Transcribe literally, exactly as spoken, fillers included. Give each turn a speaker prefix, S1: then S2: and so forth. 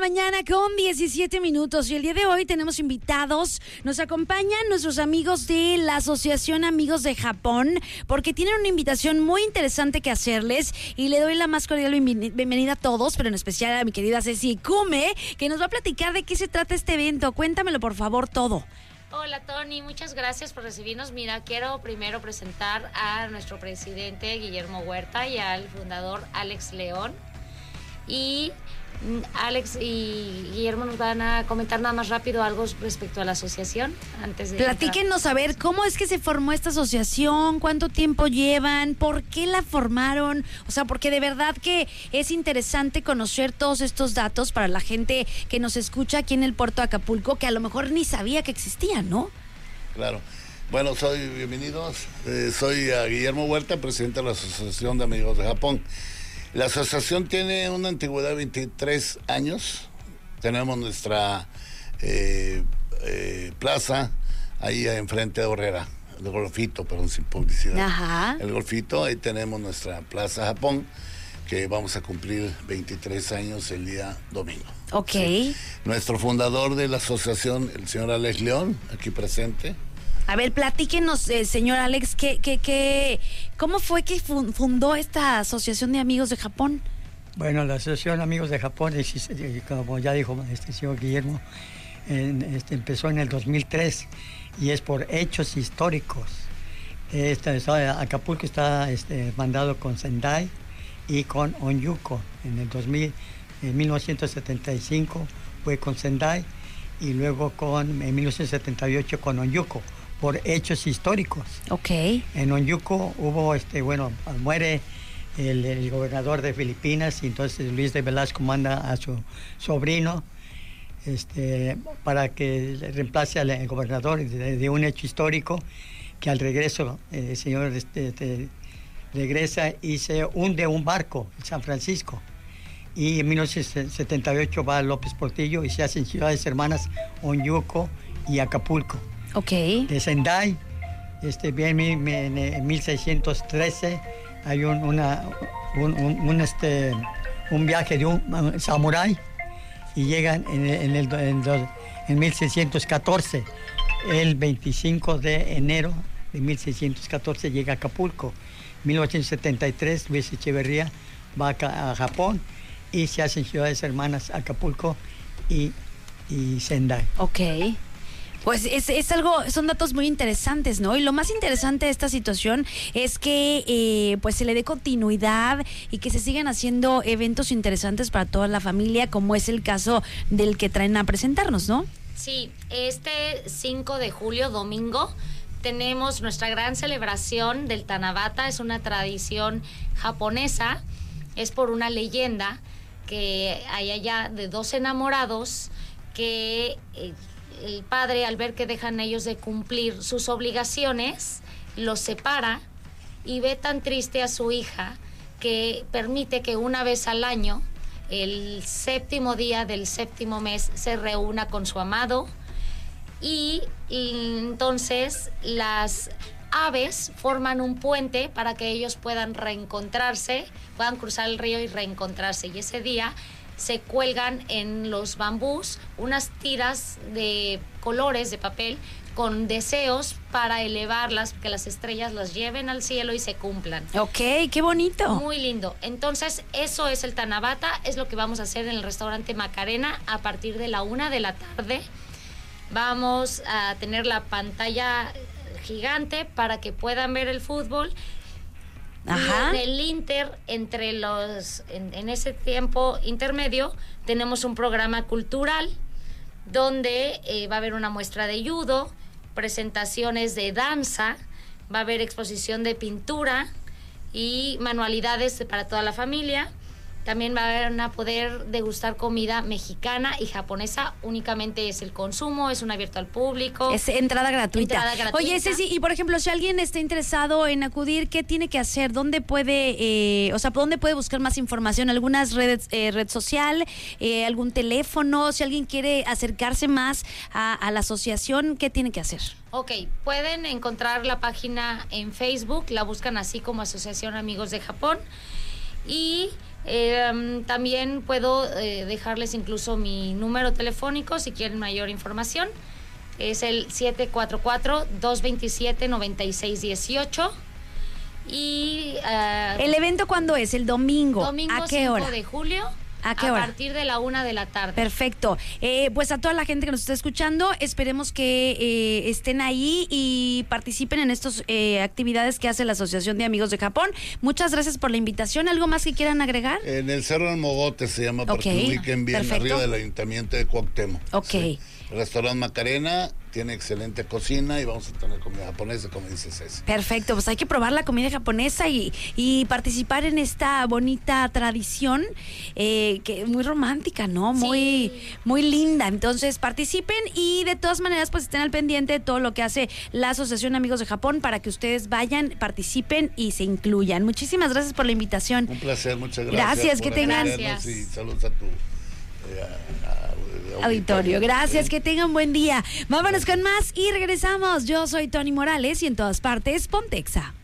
S1: mañana con diecisiete minutos y el día de hoy tenemos invitados. Nos acompañan nuestros amigos de la Asociación Amigos de Japón porque tienen una invitación muy interesante que hacerles y le doy la más cordial bienvenida a todos, pero en especial a mi querida Ceci Kume, que nos va a platicar de qué se trata este evento. Cuéntamelo por favor todo.
S2: Hola Tony, muchas gracias por recibirnos. Mira, quiero primero presentar a nuestro presidente Guillermo Huerta y al fundador Alex León. Y Alex y Guillermo nos van a comentar nada más rápido algo respecto a la asociación antes de
S1: Platíquenos a ver cómo es que se formó esta asociación, cuánto tiempo llevan, por qué la formaron, o sea, porque de verdad que es interesante conocer todos estos datos para la gente que nos escucha aquí en el puerto de Acapulco, que a lo mejor ni sabía que existían, ¿no?
S3: Claro. Bueno, soy bienvenidos. Eh, soy a Guillermo Huerta, presidente de la Asociación de Amigos de Japón. La asociación tiene una antigüedad de veintitrés años. Tenemos nuestra eh, eh, plaza ahí enfrente de Horrera, el Golfito, perdón, sin publicidad.
S1: Ajá.
S3: El Golfito, ahí tenemos nuestra Plaza Japón, que vamos a cumplir veintitrés años el día domingo.
S1: Ok.
S3: Sí. Nuestro fundador de la asociación, el señor Alex León, aquí presente.
S1: A ver, platíquenos, eh, señor Alex, ¿qué, qué, qué, ¿cómo fue que fundó esta Asociación de Amigos de Japón?
S4: Bueno, la Asociación Amigos de Japón, como ya dijo este señor Guillermo, en, este, empezó en el dos mil tres y es por hechos históricos. Este, está, Acapulco está este, mandado con Sendai y con Onyuko. En el dos mil, en mil novecientos setenta y cinco fue con Sendai y luego con, en mil novecientos setenta y ocho con Onyuko, por hechos históricos.
S1: Ok.
S4: En Onyuko hubo, este, bueno, muere el, el gobernador de Filipinas y entonces Luis de Velasco manda a su sobrino este, para que reemplace al el gobernador de, de un hecho histórico que al regreso eh, el señor este, este, regresa y se hunde un barco en San Francisco. Y en mil novecientos setenta y ocho va López Portillo y se hacen ciudades hermanas Onyuko y Acapulco.
S1: Ok.
S4: De Sendai, este, bien, en mil seiscientos trece hay un, una, un, un, un, este, un viaje de un samurái y llegan en, en, el, en, el, en mil seiscientos catorce, el veinticinco de enero de mil seiscientos catorce llega a Acapulco. En mil novecientos setenta y tres Luis Echeverría va a, a Japón y se hacen ciudades hermanas Acapulco y, y Sendai.
S1: Ok. Pues es, es algo, son datos muy interesantes, ¿no? Y lo más interesante de esta situación es que eh, pues se le dé continuidad y que se sigan haciendo eventos interesantes para toda la familia, como es el caso del que traen a presentarnos, ¿no?
S2: Sí, este cinco de julio, domingo, tenemos nuestra gran celebración del Tanabata. Es una tradición japonesa, es por una leyenda que hay allá de dos enamorados que... Eh, el padre, al ver que dejan ellos de cumplir sus obligaciones, los separa y ve tan triste a su hija que permite que una vez al año, el séptimo día del séptimo mes, se reúna con su amado y, y entonces las aves forman un puente para que ellos puedan reencontrarse, puedan cruzar el río y reencontrarse. Y ese día se cuelgan en los bambús unas tiras de colores de papel con deseos para elevarlas, que las estrellas las lleven al cielo y se cumplan.
S1: Ok, qué bonito.
S2: Muy lindo. Entonces, eso es el Tanabata, es lo que vamos a hacer en el restaurante Macarena a partir de la una de la tarde. Vamos a tener la pantalla gigante para que puedan ver el fútbol.
S1: Ajá.
S2: Y en el Inter, entre los, en, en ese tiempo intermedio, tenemos un programa cultural donde eh, va a haber una muestra de judo, presentaciones de danza, va a haber exposición de pintura y manualidades para toda la familia. También van a poder degustar comida mexicana y japonesa. Únicamente es el consumo, es un abierto al público.
S1: Es entrada gratuita.
S2: Entrada gratuita.
S1: Oye, Ceci, y por ejemplo, si alguien está interesado en acudir, ¿qué tiene que hacer? ¿Dónde puede, eh, o sea, dónde puede buscar más información? ¿Algunas redes, eh, red social, eh, algún teléfono? Si alguien quiere acercarse más a, a la asociación, ¿qué tiene que hacer?
S2: Ok, pueden encontrar la página en Facebook, la buscan así como Asociación Amigos de Japón. Y Eh, también puedo eh, dejarles incluso mi número telefónico si quieren mayor información. Es el siete cuatro cuatro, dos dos siete, nueve seis uno ocho. Y uh,
S1: ¿el evento cuándo es? El domingo.
S2: Domingo
S1: ¿A qué hora?
S2: cinco de julio.
S1: ¿A qué hora?
S2: A partir de la una de la tarde.
S1: Perfecto. Eh, pues a toda la gente que nos está escuchando, esperemos que eh, estén ahí y participen en estas eh, actividades que hace la Asociación de Amigos de Japón. Muchas gracias por la invitación. ¿Algo más que quieran agregar?
S3: En el Cerro del Mogote se llama, para
S1: Okay.
S3: que ubiquen bien,
S1: Perfecto.
S3: arriba del Ayuntamiento de Cuauhtémoc.
S1: Ok.
S3: Sí. Restaurante Macarena tiene excelente cocina y vamos a tener comida japonesa, como dice Ceci.
S1: Perfecto, pues hay que probar la comida japonesa y, y participar en esta bonita tradición eh, que muy romántica, ¿no? Muy,
S2: Sí.
S1: muy linda. Entonces participen y de todas maneras pues estén al pendiente de todo lo que hace la Asociación Amigos de Japón para que ustedes vayan, participen y se incluyan. Muchísimas gracias por la invitación.
S3: Un placer, muchas gracias.
S1: Gracias,
S3: por
S1: que tengan-
S3: atendernos y saludos a tu eh, a- a-
S1: Auditorio, gracias,
S3: Sí.
S1: que tengan buen día. Vámonos con más y regresamos. Yo soy Tony Morales y en todas partes, Pontexa.